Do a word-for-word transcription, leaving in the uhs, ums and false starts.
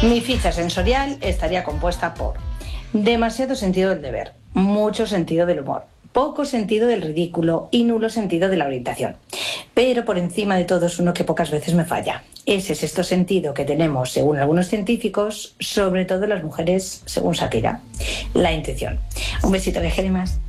Mi ficha sensorial estaría compuesta por demasiado sentido del deber, mucho sentido del humor, poco sentido del ridículo y nulo sentido de la orientación. Pero por encima de todo es uno que pocas veces me falla. Ese sexto sentido que tenemos, según algunos científicos, sobre todo las mujeres, según Shakira, la intuición. Un besito, viajeras.